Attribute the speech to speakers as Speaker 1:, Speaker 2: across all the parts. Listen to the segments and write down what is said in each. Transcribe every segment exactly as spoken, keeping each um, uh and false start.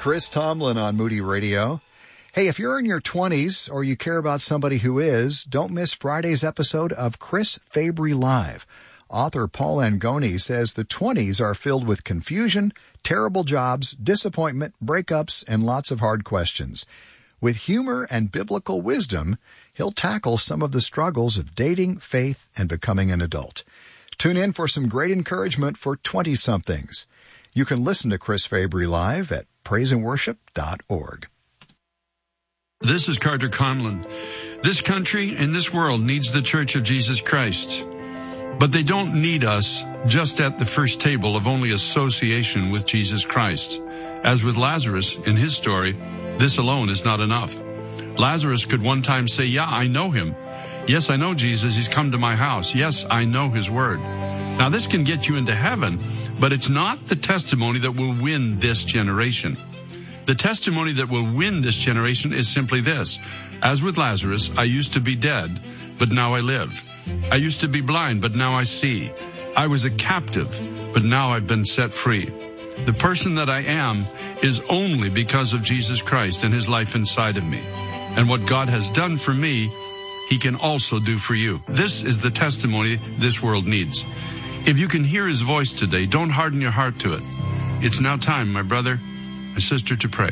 Speaker 1: Chris Tomlin on Moody Radio. Hey, if you're in your twenties or you care about somebody who is, don't miss Friday's episode of Chris Fabry Live. Author Paul Angoni says the twenties are filled with confusion, terrible jobs, disappointment, breakups, and lots of hard questions. With humor and biblical wisdom, he'll tackle some of the struggles of dating, faith, and becoming an adult. Tune in for some great encouragement for twenty-somethings. You can listen to Chris Fabry Live at praise and worship dot org.
Speaker 2: This is Carter Conlon. This country and this world needs the Church of Jesus Christ. But they don't need us just at the first table of only association with Jesus Christ. As with Lazarus in his story, this alone is not enough. Lazarus could one time say, yeah, I know him. Yes, I know Jesus. He's come to my house. Yes, I know his word. Now, this can get you into heaven, but it's not the testimony that will win this generation. The testimony that will win this generation is simply this. As with Lazarus, I used to be dead, but now I live. I used to be blind, but now I see. I was a captive, but now I've been set free. The person that I am is only because of Jesus Christ and his life inside of me. And what God has done for me, he can also do for you. This is the testimony this world needs. If you can hear his voice today, don't harden your heart to it. It's now time, my brother, my sister, to pray.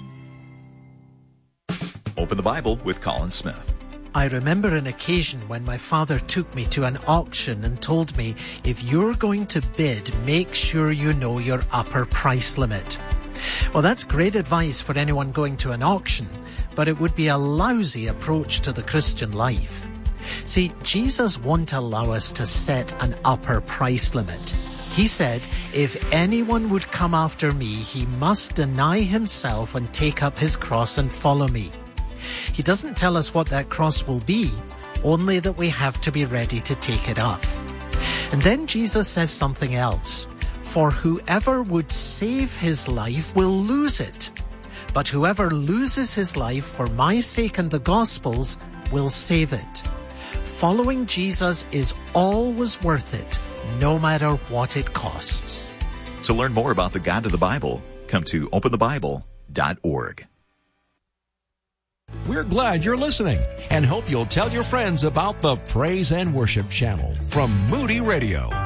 Speaker 3: Open the Bible with Colin Smith.
Speaker 4: I remember an occasion when my father took me to an auction and told me, if you're going to bid, make sure you know your upper price limit. Well, that's great advice for anyone going to an auction, but it would be a lousy approach to the Christian life. See, Jesus won't allow us to set an upper price limit. He said, if anyone would come after me, he must deny himself and take up his cross and follow me. He doesn't tell us what that cross will be, only that we have to be ready to take it up. And then Jesus says something else. For whoever would save his life will lose it. But whoever loses his life for my sake and the gospel's will save it. Following Jesus is always worth it, no matter what it costs.
Speaker 3: To learn more about the God of the Bible, come to open the bible dot org.
Speaker 5: We're glad you're listening and hope you'll tell your friends about the Praise and Worship channel from Moody Radio.